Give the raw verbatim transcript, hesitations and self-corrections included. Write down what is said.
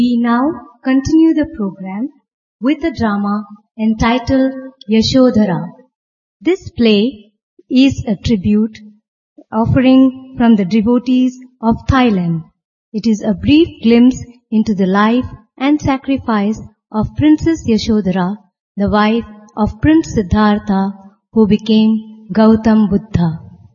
We now continue the program with a drama entitled Yashodhara. This play is a tribute offering from the devotees of Thailand. It is a brief glimpse into the life and sacrifice of Princess Yashodhara, the wife of Prince Siddhartha, who became Gautam Buddha.